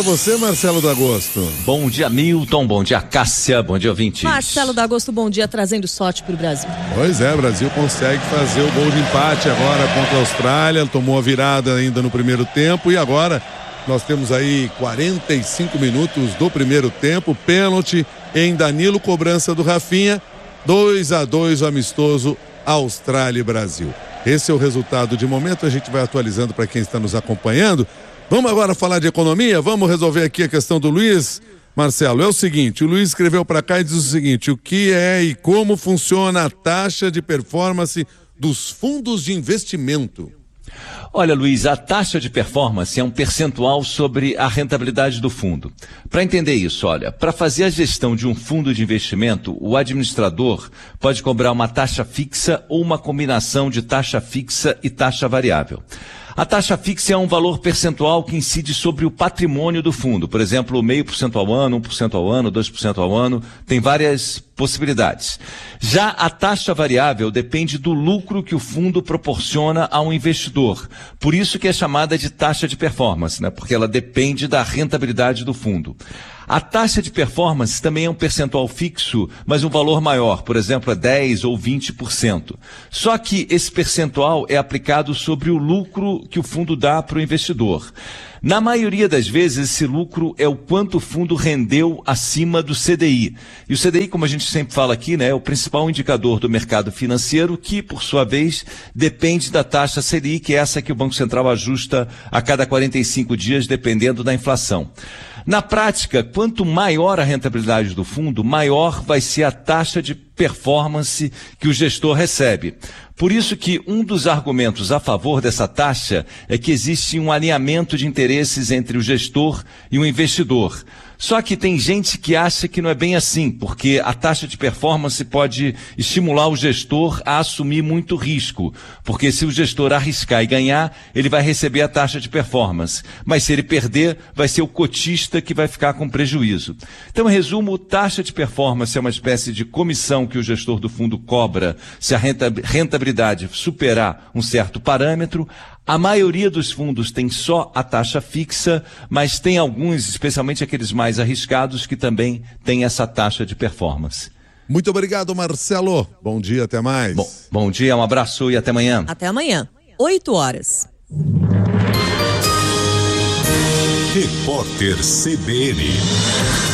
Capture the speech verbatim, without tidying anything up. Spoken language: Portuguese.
Você, Marcelo D'Agosto. Bom dia, Milton. Bom dia, Cássia. Bom dia, ouvintes. Marcelo D'Agosto, bom dia, trazendo sorte para o Brasil. Pois é, o Brasil consegue fazer o gol de empate agora contra a Austrália. Tomou a virada ainda no primeiro tempo e agora nós temos aí quarenta e cinco minutos do primeiro tempo. Pênalti em Danilo, cobrança do Rafinha. dois a dois o amistoso Austrália e Brasil. Esse é o resultado de momento. A gente vai atualizando para quem está nos acompanhando. Vamos agora falar de economia? Vamos resolver aqui a questão do Luiz? Marcelo, é o seguinte, o Luiz escreveu para cá e diz o seguinte: o que é e como funciona a taxa de performance dos fundos de investimento? Olha, Luiz, a taxa de performance é um percentual sobre a rentabilidade do fundo. Para entender isso, olha, para fazer a gestão de um fundo de investimento, o administrador pode cobrar uma taxa fixa ou uma combinação de taxa fixa e taxa variável. A taxa fixa é um valor percentual que incide sobre o patrimônio do fundo. Por exemplo, meio por cento ao ano, um por cento ao ano, dois por cento ao ano, tem várias possibilidades. Já a taxa variável depende do lucro que o fundo proporciona ao investidor. Por isso que é chamada de taxa de performance, né? Porque ela depende da rentabilidade do fundo. A taxa de performance também é um percentual fixo, mas um valor maior, por exemplo, é dez ou vinte por cento. Só que esse percentual é aplicado sobre o lucro que o fundo dá para o investidor. Na maioria das vezes, esse lucro é o quanto o fundo rendeu acima do C D I. E o C D I, como a gente sempre fala aqui, né, é o principal indicador do mercado financeiro, que, por sua vez, depende da taxa Selic, que é essa que o Banco Central ajusta a cada quarenta e cinco dias, dependendo da inflação. Na prática, quanto maior a rentabilidade do fundo, maior vai ser a taxa de performance que o gestor recebe. Por isso que um dos argumentos a favor dessa taxa é que existe um alinhamento de interesses entre o gestor e o investidor. Só que tem gente que acha que não é bem assim, porque a taxa de performance pode estimular o gestor a assumir muito risco, porque se o gestor arriscar e ganhar, ele vai receber a taxa de performance, mas se ele perder, vai ser o cotista que vai ficar com prejuízo. Então, em resumo, taxa de performance é uma espécie de comissão que o gestor do fundo cobra se a rentabilidade superar um certo parâmetro. A maioria dos fundos tem só a taxa fixa, mas tem alguns, especialmente aqueles mais arriscados, que também têm essa taxa de performance. Muito obrigado, Marcelo. Bom dia, até mais. Bom, bom dia, um abraço e até amanhã. Até amanhã, oito horas. Repórter C B N.